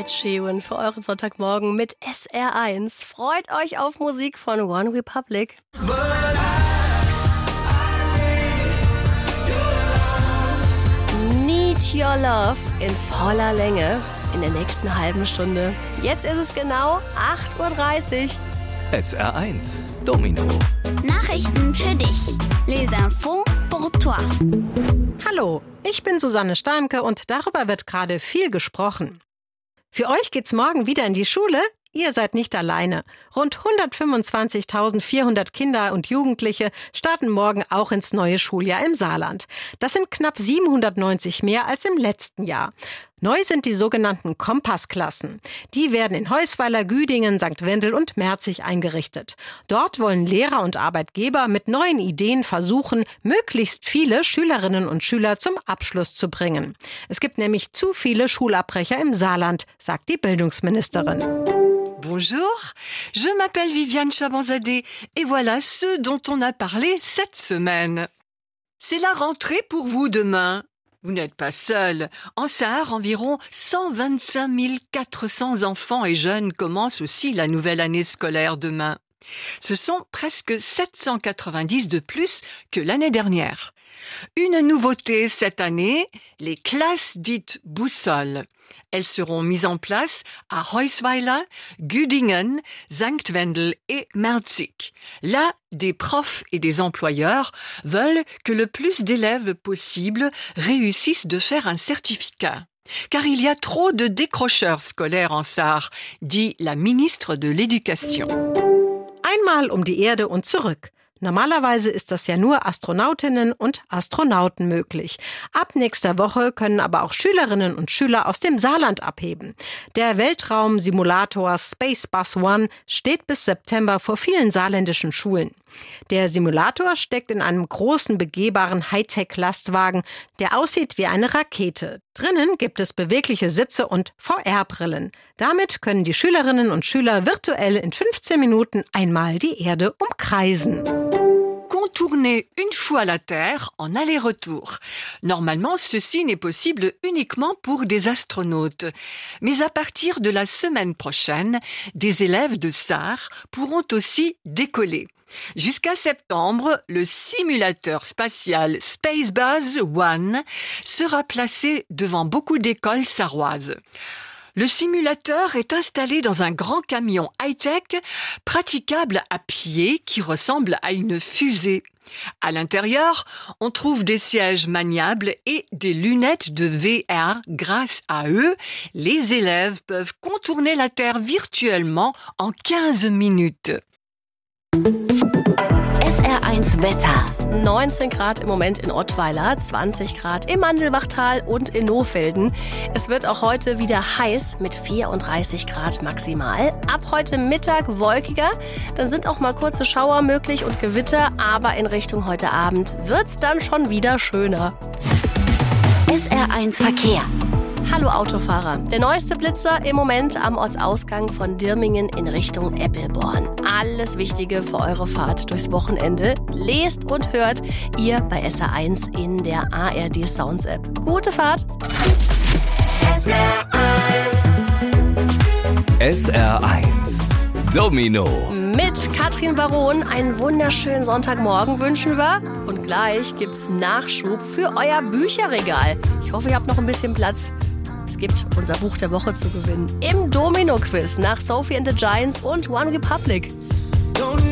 Ed Sheeran für euren Sonntagmorgen mit SR1. Freut euch auf Musik von One Republic. Need Your Love in voller Länge in der nächsten halben Stunde. Jetzt ist es genau 8.30 Uhr. SR1 Domino. Nachrichten für dich. Les infos pour toi. Hallo, ich bin Susanne Starnke und darüber wird gerade viel gesprochen. Für euch geht's morgen wieder in die Schule? Ihr seid nicht alleine. Rund 125.400 Kinder und Jugendliche starten morgen auch ins neue Schuljahr im Saarland. Das sind knapp 790 mehr als im letzten Jahr. Neu sind die sogenannten Kompassklassen. Die werden in Heusweiler, Güdingen, St. Wendel und Merzig eingerichtet. Dort wollen Lehrer und Arbeitgeber mit neuen Ideen versuchen, möglichst viele Schülerinnen und Schüler zum Abschluss zu bringen. Es gibt nämlich zu viele Schulabbrecher im Saarland, sagt die Bildungsministerin. Bonjour, je m'appelle Viviane Chabanzadeh et voilà ce dont on a parlé cette semaine. C'est la rentrée pour vous demain. Vous n'êtes pas seul. En Sarre, environ 125 400 enfants et jeunes commencent aussi la nouvelle année scolaire demain. Ce sont presque 790 de plus que l'année dernière. Une nouveauté cette année, les classes dites Boussole. Elles seront mises en place à Heusweiler, Güdingen, St. Wendel et Merzig. Là, des profs et des employeurs veulent que le plus d'élèves possible réussissent de faire un certificat. Car il y a trop de décrocheurs scolaires en Sarre, dit la ministre de l'Éducation. Einmal um die Erde und zurück. Normalerweise ist das ja nur Astronautinnen und Astronauten möglich. Ab nächster Woche können aber auch Schülerinnen und Schüler aus dem Saarland abheben. Der Weltraumsimulator Space Bus One steht bis September vor vielen saarländischen Schulen. Der Simulator steckt in einem großen, begehbaren Hightech-Lastwagen, der aussieht wie eine Rakete. Drinnen gibt es bewegliche Sitze und VR-Brillen. Damit können die Schülerinnen und Schüler virtuell in 15 Minuten einmal die Erde umkreisen. Contourner une fois la Terre en aller-retour. Normalement, ceci n'est possible uniquement pour des astronautes. Mais à partir de la semaine prochaine, des élèves de Sarre pourront aussi décoller. Jusqu'à septembre, le simulateur spatial Space Bus One sera placé devant beaucoup d'écoles sarroises. Le simulateur est installé dans un grand camion high-tech praticable à pied qui ressemble à une fusée. À l'intérieur, on trouve des sièges maniables et des lunettes de VR. Grâce à eux, les élèves peuvent contourner la Terre virtuellement en 15 minutes. SR1 Wetter. 19 Grad im Moment in Ottweiler, 20 Grad im Mandelbachtal und in Nohfelden. Es wird auch heute wieder heiß mit 34 Grad maximal. Ab heute Mittag wolkiger, dann sind auch mal kurze Schauer möglich und Gewitter, aber in Richtung heute Abend wird's dann schon wieder schöner. SR1 Verkehr. Hallo Autofahrer. Der neueste Blitzer im Moment am Ortsausgang von Dirmingen in Richtung Eppelborn. Alles Wichtige für eure Fahrt durchs Wochenende lest und hört ihr bei SR1 in der ARD Sounds App. Gute Fahrt! SR1 Domino. Mit Katrin Baron einen wunderschönen Sonntagmorgen wünschen wir. Und gleich gibt's Nachschub für euer Bücherregal. Ich hoffe, ihr habt noch ein bisschen Platz. Es gibt unser Buch der Woche zu gewinnen im Domino-Quiz nach Sophie and the Giants und One Republic.